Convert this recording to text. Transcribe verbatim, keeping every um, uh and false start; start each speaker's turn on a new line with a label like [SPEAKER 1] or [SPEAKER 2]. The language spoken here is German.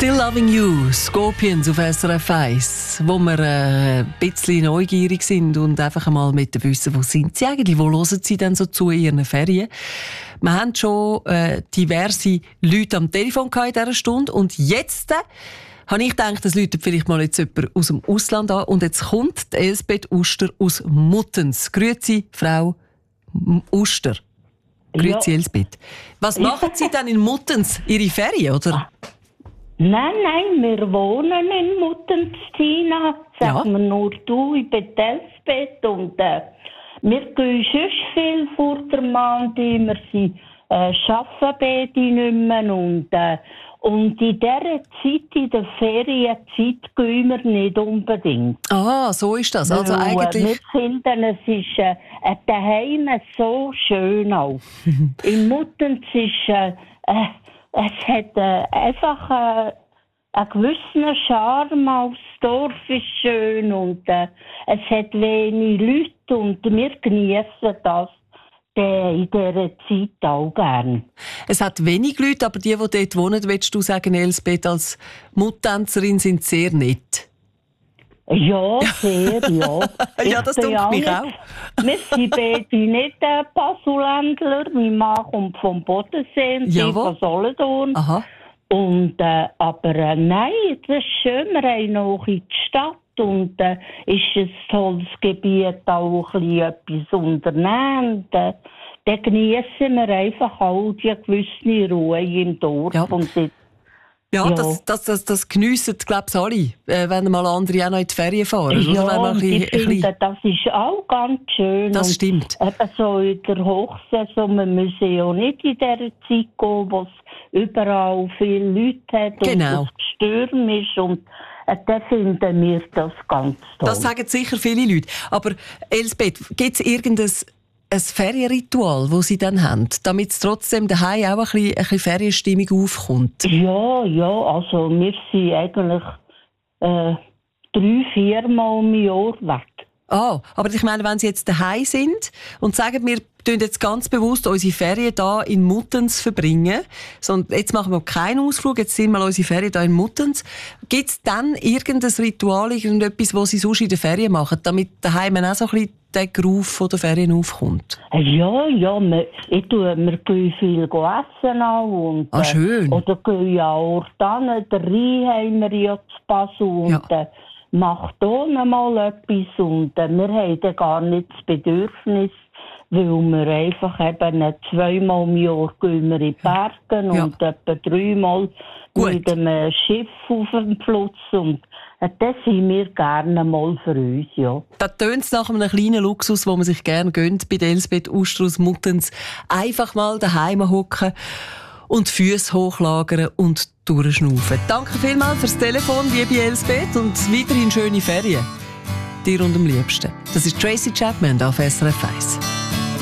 [SPEAKER 1] Still Loving You, Scorpions auf S R F eins, wo wir äh, ein bisschen neugierig sind und einfach einmal mit wissen, wo sind sie eigentlich, wo hören sie denn so zu in ihren Ferien. Wir haben schon äh, diverse Leute am Telefon in dieser Stunde und jetzt äh, habe ich gedacht, es läutet vielleicht mal jetzt jemand aus dem Ausland an und jetzt kommt die Elsbeth Uster aus Muttens. Grüezi, Frau Uster. Grüezi, ja. Elsbeth. Was machen Sie denn in Muttens? Ihre Ferien, oder?
[SPEAKER 2] Nein, nein, wir wohnen in Muttens, Tina. Sag
[SPEAKER 1] Ja.
[SPEAKER 2] mir nur du, ich bin Elsbeth. Und äh, wir gehen schon viel vor der Mandi. Wir sind, äh, arbeiten beide nicht mehr. Und, äh, und in dieser Zeit, in der Ferienzeit, gehen wir nicht unbedingt.
[SPEAKER 1] Ah, so ist das. Also
[SPEAKER 2] Weil,
[SPEAKER 1] eigentlich...
[SPEAKER 2] Wir finden, es ist äh, daheim so schön auch. In Muttens ist... Äh, äh, es hat äh, einfach äh, einen gewissen Charme. Auch das Dorf ist schön und äh, es hat wenig Leute und wir genießen das äh, in dieser Zeit auch gern.
[SPEAKER 1] Es hat wenig Leute, aber die, die dort wohnen, willst du sagen, Elsbeth, als Muttänzerin sind sehr nett.
[SPEAKER 2] Ja, sehr, ja.
[SPEAKER 1] Ja, das
[SPEAKER 2] Ich bin
[SPEAKER 1] tut mich
[SPEAKER 2] nicht-
[SPEAKER 1] auch.
[SPEAKER 2] Wir sind beide nicht äh, Basuländler. Mein Mann kommt vom Bodensee und ich
[SPEAKER 1] Jawohl.
[SPEAKER 2] von Solothurn.
[SPEAKER 1] Aha.
[SPEAKER 2] Und, äh, aber äh, nein, das ist schön. Wir haben noch in die Stadt und äh, ist ein tolles Gebiet, auch ein bisschen etwas unternehmen. Und, äh, dann genießen wir einfach auch die gewisse Ruhe im Dorf.
[SPEAKER 1] Ja.
[SPEAKER 2] Und jetzt,
[SPEAKER 1] Ja,
[SPEAKER 2] Ja.
[SPEAKER 1] das, das, das, das geniessen, glaube ich, alle, äh, wenn mal andere auch noch in die Ferien fahren.
[SPEAKER 2] ja,
[SPEAKER 1] oder? Wenn man ein
[SPEAKER 2] und
[SPEAKER 1] bisschen,
[SPEAKER 2] ich
[SPEAKER 1] ein
[SPEAKER 2] finde,
[SPEAKER 1] bisschen,
[SPEAKER 2] das ist auch ganz schön.
[SPEAKER 1] das
[SPEAKER 2] und
[SPEAKER 1] stimmt.
[SPEAKER 2] Eben so in der Hochsaison, wir müssen ja nicht in dieser Zeit gehen, wo es überall viele Leute hat
[SPEAKER 1] Genau.
[SPEAKER 2] und es Stürm ist. Und äh, dann finden wir das ganz toll.
[SPEAKER 1] Das sagen sicher viele Leute. Aber Elsbeth, gibt es irgendein ein Ferienritual, das Sie dann haben, damit es trotzdem daheim auch ein bisschen, ein bisschen Ferienstimmung aufkommt?
[SPEAKER 2] Ja, ja, also wir sind eigentlich äh, drei, vier Mal im Jahr weg.
[SPEAKER 1] Ah, aber ich meine, wenn Sie jetzt daheim sind und sagen, wir tun jetzt ganz bewusst unsere Ferien hier in Muttens verbringen, sondern jetzt machen wir keinen Ausflug, jetzt sind wir unsere Ferien hier in Muttens. Gibt es dann irgendein Ritual, irgendetwas, was Sie sonst in den Ferien machen, damit daheim auch so ein bisschen der Groove von der Ferien aufkommt?
[SPEAKER 2] Ja, ja, wir, ich tue, wir gehen viel essen auch. Und,
[SPEAKER 1] Ah, schön.
[SPEAKER 2] Äh, oder gehen ja auch dann, der Rhein haben wir ja zu Basel und
[SPEAKER 1] Ja.
[SPEAKER 2] äh, macht auch noch mal etwas. Und äh, wir haben dann gar nicht das Bedürfnis, weil wir einfach eben zweimal im Jahr gehen wir in die Berge
[SPEAKER 1] Ja.
[SPEAKER 2] und etwa dreimal
[SPEAKER 1] Gut.
[SPEAKER 2] mit einem Schiff auf dem Fluss. Und äh, das sind wir gerne mal für uns, ja.
[SPEAKER 1] Da tönt es nach einem kleinen Luxus, wo man sich gerne gönnt bei der Elsbeth Uster aus Muttens. Einfach mal daheim hocken und die Füße hochlagern und durchschnaufen. Danke vielmals fürs Telefon, liebe Elsbeth, und weiterhin schöne Ferien. Dir und am liebsten. Das ist Tracy Chapman auf S R F eins.